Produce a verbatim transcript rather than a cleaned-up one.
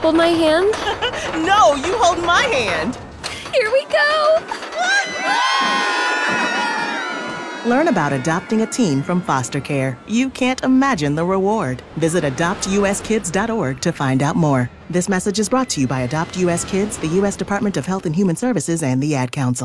Hold my hand? No, you hold my hand. Here we go! Learn about adopting a teen from foster care. You can't imagine the reward. Visit adopt u s kids dot org to find out more. This message is brought to you by Adopt U S Kids, the U S Department of Health and Human Services, and the Ad Council.